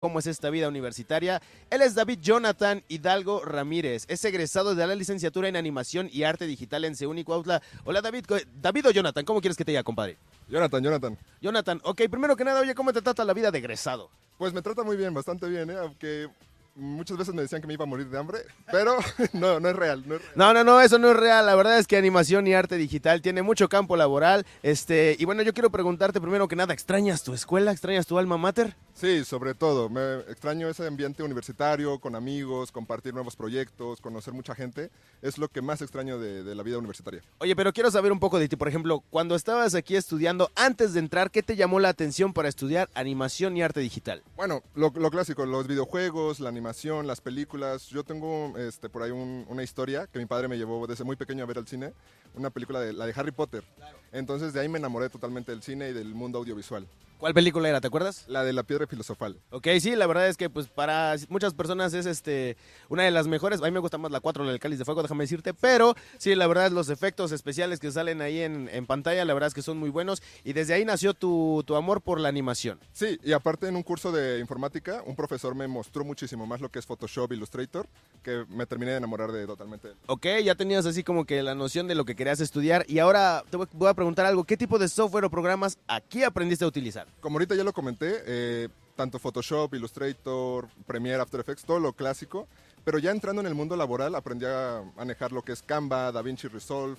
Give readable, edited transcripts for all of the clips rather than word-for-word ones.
cómo es esta vida universitaria. Él es David Jonathan Hidalgo Ramírez, es egresado de la licenciatura en Animación y Arte Digital en CEUNY Cuautla. Hola David, David o Jonathan, ¿cómo quieres que te diga, compadre? Jonathan. Jonathan, ok, primero que nada, oye, ¿cómo te trata la vida de egresado? Pues me trata muy bien, bastante bien, aunque muchas veces me decían que me iba a morir de hambre, pero no es real. No, eso no es real. La verdad es que Animación y Arte Digital tiene mucho campo laboral. Y bueno, yo quiero preguntarte primero que nada, ¿extrañas tu escuela? ¿Extrañas tu alma mater? Sí, sobre todo, me extraño ese ambiente universitario, con amigos, compartir nuevos proyectos, conocer mucha gente, es lo que más extraño de la vida universitaria. Oye, pero quiero saber un poco de ti. Por ejemplo, cuando estabas aquí estudiando, antes de entrar, ¿qué te llamó la atención para estudiar Animación y Arte Digital? Bueno, lo clásico, los videojuegos, la animación, las películas. Yo tengo por ahí una historia que mi padre me llevó desde muy pequeño a ver al cine, una película la de Harry Potter. Claro. Entonces de ahí me enamoré totalmente del cine y del mundo audiovisual. ¿Cuál película era? ¿Te acuerdas? La de la piedra filosofal. Ok, sí, la verdad es que pues para muchas personas es una de las mejores. A mí me gusta más la 4, la del Cáliz de Fuego, déjame decirte, pero sí, la verdad los efectos especiales que salen ahí en pantalla, la verdad es que son muy buenos y desde ahí nació tu amor por la animación. Sí, y aparte en un curso de informática, un profesor me mostró muchísimo más lo que es Photoshop, Illustrator, que me terminé de enamorar totalmente de él. Ok, ya tenías así como que la noción de lo que querías estudiar y ahora te voy a preguntar algo. ¿Qué tipo de software o programas aquí aprendiste a utilizar? Como ahorita ya lo comenté, tanto Photoshop, Illustrator, Premiere, After Effects, todo lo clásico, pero ya entrando en el mundo laboral aprendí a manejar lo que es Canva, DaVinci Resolve,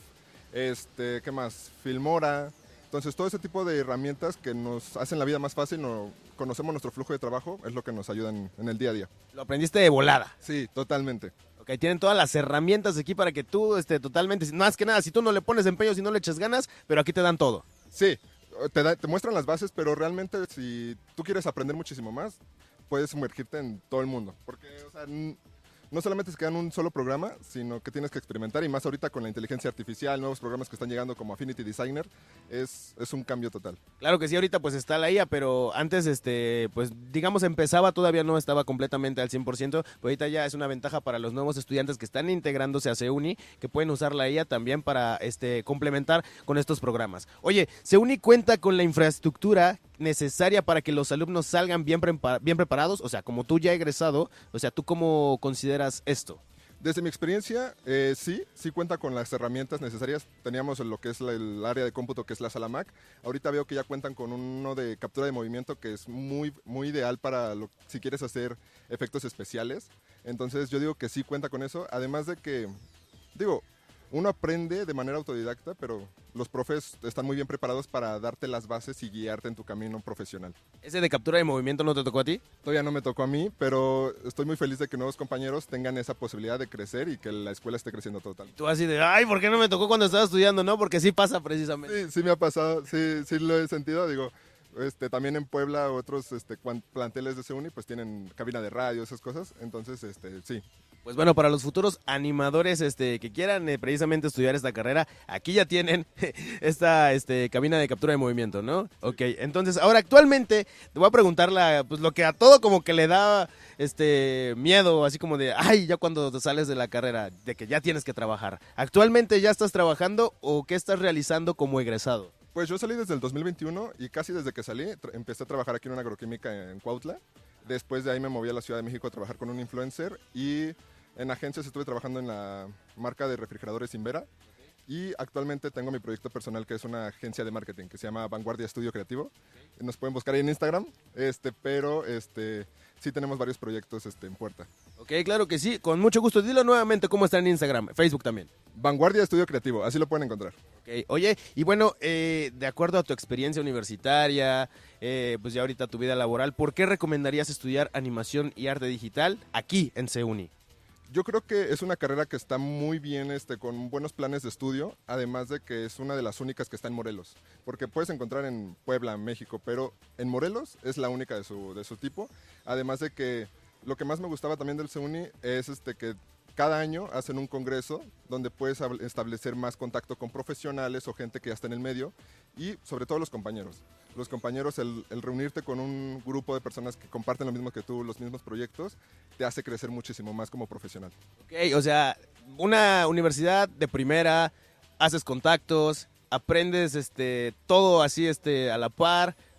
¿qué más? Filmora. Entonces todo ese tipo de herramientas que nos hacen la vida más fácil, conocemos nuestro flujo de trabajo, es lo que nos ayudan en el día a día. Lo aprendiste de volada. Sí, totalmente. Ok, tienen todas las herramientas aquí para que tú totalmente, más que nada, si tú no le pones empeño, si no le echas ganas, pero aquí te dan todo. Sí. Te muestran las bases, pero realmente si tú quieres aprender muchísimo más, puedes sumergirte en todo el mundo. Porque, o sea, no solamente se queda en un solo programa, sino que tienes que experimentar, y más ahorita con la inteligencia artificial, nuevos programas que están llegando como Affinity Designer, es un cambio total. Claro que sí, ahorita pues está la IA, pero antes, pues digamos empezaba, todavía no estaba completamente al 100%, pero ahorita ya es una ventaja para los nuevos estudiantes que están integrándose a CEUNY, que pueden usar la IA también para complementar con estos programas. Oye, CEUNY cuenta con la infraestructura necesaria para que los alumnos salgan bien preparados, o sea, como tú ya egresado, o sea, ¿tú cómo consideras esto? Desde mi experiencia, sí cuenta con las herramientas necesarias. Teníamos lo que es el área de cómputo, que es la sala Mac. Ahorita veo que ya cuentan con uno de captura de movimiento que es muy ideal para si quieres hacer efectos especiales. Entonces yo digo que sí cuenta con eso. Además de que, uno aprende de manera autodidacta, pero los profes están muy bien preparados para darte las bases y guiarte en tu camino profesional. ¿Ese de captura de movimiento no te tocó a ti? Todavía no me tocó a mí, pero estoy muy feliz de que nuevos compañeros tengan esa posibilidad de crecer y que la escuela esté creciendo total. Tú así de, ay, ¿por qué no me tocó cuando estaba estudiando? No, porque sí pasa precisamente. Sí me ha pasado, sí lo he sentido, también en Puebla otros planteles de CEUNY pues tienen cabina de radio, esas cosas, entonces sí. Pues bueno, para los futuros animadores que quieran precisamente estudiar esta carrera, aquí ya tienen esta cabina de captura de movimiento, ¿no? Ok, entonces ahora actualmente te voy a preguntar pues lo que a todo como que le da miedo, así como de, ay, ya cuando te sales de la carrera, de que ya tienes que trabajar. ¿Actualmente ya estás trabajando o qué estás realizando como egresado? Pues yo salí desde el 2021 y casi desde que salí empecé a trabajar aquí en una agroquímica en Cuautla. Después de ahí me moví a la Ciudad de México a trabajar con un influencer y en agencias estuve trabajando en la marca de refrigeradores Invera y actualmente tengo mi proyecto personal que es una agencia de marketing que se llama Vanguardia Estudio Creativo. Nos pueden buscar ahí en Instagram, pero sí tenemos varios proyectos en puerta. Ok, claro que sí, con mucho gusto. Dilo nuevamente cómo está en Instagram, Facebook también. Vanguardia Estudio Creativo, así lo pueden encontrar. Okay. Oye, y bueno, de acuerdo a tu experiencia universitaria, pues ya ahorita tu vida laboral, ¿por qué recomendarías estudiar animación y arte digital aquí en CEUNY? Yo creo que es una carrera que está muy bien, con buenos planes de estudio, además de que es una de las únicas que está en Morelos, porque puedes encontrar en Puebla, México, pero en Morelos es la única de su tipo, además de que lo que más me gustaba también del CEUNY es que cada año hacen un congreso donde puedes establecer más contacto con profesionales o gente que ya está en el medio y sobre todo los compañeros. Los compañeros, el reunirte con un grupo de personas que comparten lo mismo que tú, los mismos proyectos, te hace crecer muchísimo más como profesional. Ok, o sea, una universidad de primera, haces contactos, aprendes todo así a la par,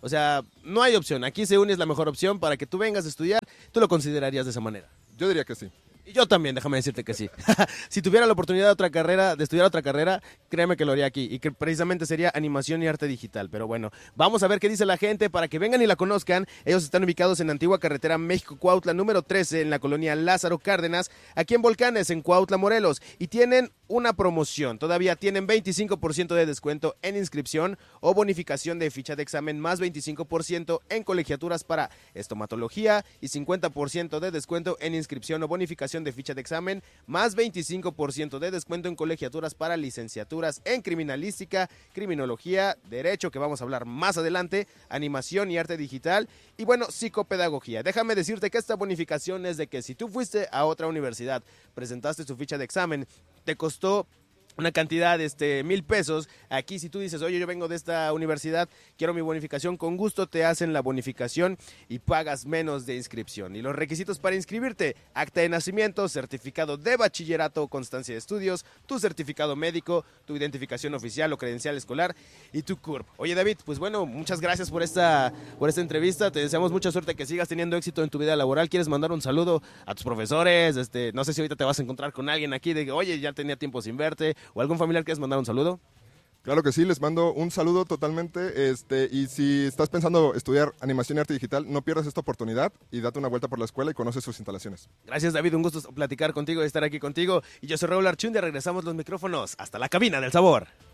O sea, no hay opción. Aquí CEUNI es la mejor opción para que tú vengas a estudiar. ¿Tú lo considerarías de esa manera? Yo diría que sí. Y yo también, déjame decirte que sí. Si tuviera la oportunidad de estudiar otra carrera, créeme que lo haría aquí. Y que precisamente sería animación y arte digital. Pero bueno, vamos a ver qué dice la gente para que vengan y la conozcan. Ellos están ubicados en Antigua Carretera México-Cuautla, número 13, en la colonia Lázaro Cárdenas, aquí en Volcanes, en Cuautla, Morelos. Y tienen una promoción. Todavía tienen 25% de descuento en inscripción o bonificación de ficha de examen, más 25% en colegiaturas para estomatología y 50% de descuento en inscripción o bonificación de ficha de examen, más 25% de descuento en colegiaturas para licenciaturas en criminalística, criminología, derecho, que vamos a hablar más adelante, animación y arte digital, y bueno, psicopedagogía. Déjame decirte que esta bonificación es de que si tú fuiste a otra universidad, presentaste tu ficha de examen, te costó una cantidad de 1,000 pesos. Aquí si tú dices, oye, yo vengo de esta universidad, quiero mi bonificación, con gusto te hacen la bonificación y pagas menos de inscripción. Y los requisitos para inscribirte: acta de nacimiento, certificado de bachillerato, constancia de estudios, tu certificado médico, tu identificación oficial o credencial escolar y tu CURP. Oye, David, pues bueno, muchas gracias por esta entrevista. Te deseamos mucha suerte, que sigas teniendo éxito en tu vida laboral. ¿Quieres mandar un saludo a tus profesores? No sé si ahorita te vas a encontrar con alguien aquí de que, oye, ya tenía tiempo sin verte, o algún familiar. ¿Quieres mandar un saludo? Claro que sí, les mando un saludo totalmente, y si estás pensando estudiar animación y arte digital, no pierdas esta oportunidad y date una vuelta por la escuela y conoce sus instalaciones. Gracias, David, un gusto platicar contigo y estar aquí contigo. Y yo soy Raúl Archundia, regresamos los micrófonos hasta la cabina del sabor.